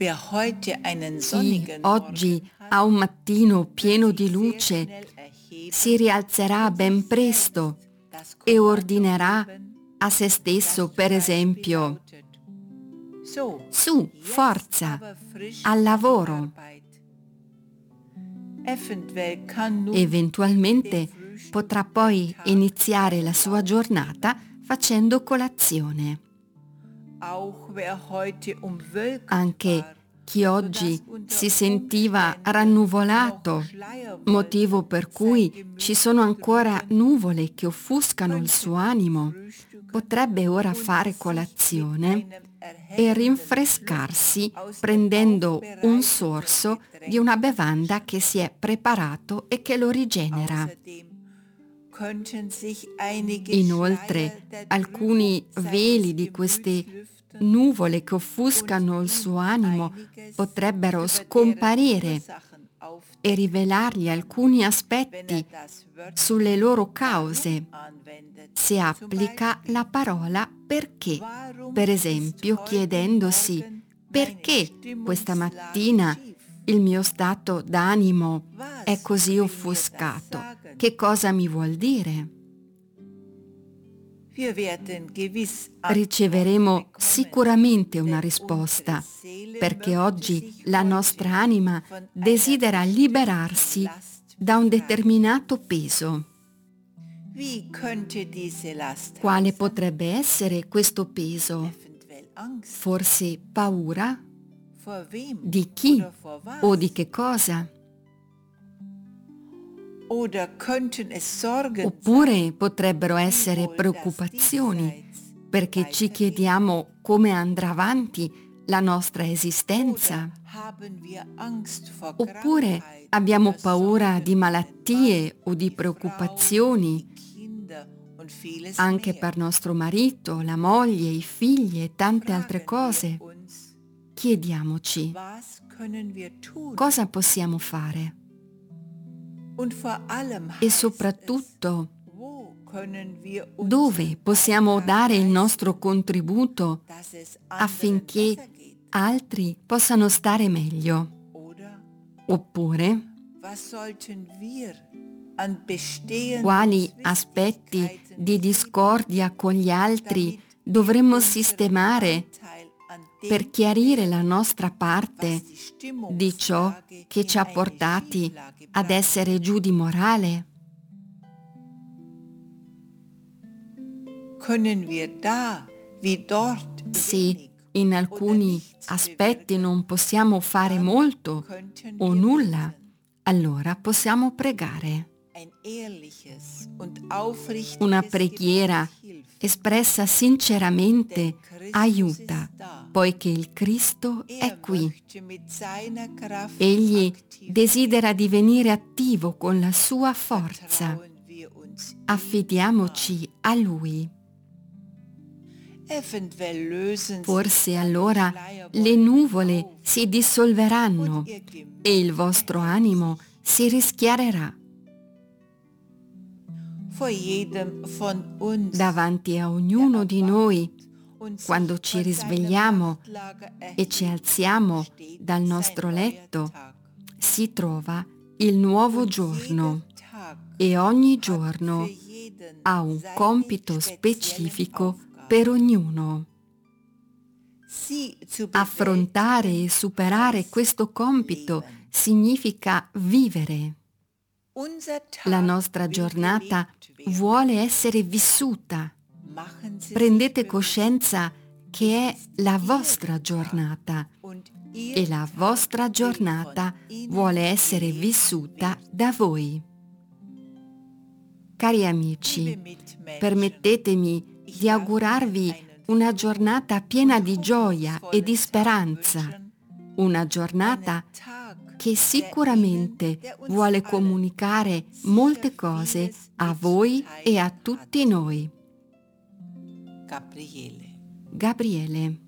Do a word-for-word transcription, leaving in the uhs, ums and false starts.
Chi oggi ha un mattino pieno di luce si rialzerà ben presto e ordinerà a se stesso, per esempio: su, forza, al lavoro. Eventualmente potrà poi iniziare la sua giornata facendo colazione. Anche chi oggi si sentiva rannuvolato, motivo per cui ci sono ancora nuvole che offuscano il suo animo, potrebbe ora fare colazione e rinfrescarsi prendendo un sorso di una bevanda che si è preparato e che lo rigenera. Inoltre, alcuni veli di queste nuvole che offuscano il suo animo potrebbero scomparire e rivelargli alcuni aspetti sulle loro cause, se applica la parola perché, per esempio chiedendosi: perché questa mattina il mio stato d'animo è così offuscato? Che cosa mi vuol dire? Riceveremo sicuramente una risposta, perché oggi la nostra anima desidera liberarsi da un determinato peso. Quale potrebbe essere questo peso? Forse paura? Di chi o di che cosa? Oppure potrebbero essere preoccupazioni, perché ci chiediamo come andrà avanti la nostra esistenza. Oppure abbiamo paura di malattie o di preoccupazioni, anche per nostro marito, la moglie, i figli e tante altre cose. Chiediamoci: cosa possiamo fare? E soprattutto, dove possiamo dare il nostro contributo affinché altri possano stare meglio? Oppure, quali aspetti di discordia con gli altri dovremmo sistemare per chiarire la nostra parte di ciò che ci ha portati ad essere giù di morale? Se in alcuni aspetti non possiamo fare molto o nulla, allora possiamo pregare. Una preghiera espressa sinceramente aiuta, poiché il Cristo è qui. Egli desidera divenire attivo con la sua forza. Affidiamoci a Lui. Forse allora le nuvole si dissolveranno e il vostro animo si rischiarerà. Davanti a ognuno di noi, quando ci risvegliamo e ci alziamo dal nostro letto, si trova il nuovo giorno e ogni giorno ha un compito specifico per ognuno. Affrontare e superare questo compito significa vivere. La nostra giornata vuole essere vissuta. Prendete coscienza che è la vostra giornata e la vostra giornata vuole essere vissuta da voi. Cari amici, permettetemi di augurarvi una giornata piena di gioia e di speranza, una giornata che sicuramente vuole comunicare molte cose a voi e a tutti noi. Gabriele. Gabriele.